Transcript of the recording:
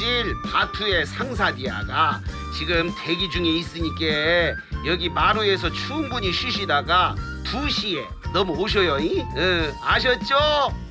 사무실 바투의 상사디아가 지금 대기 중에 있으니까 여기 마루에서 충분히 쉬시다가 2시에 넘어오셔요. 아셨죠?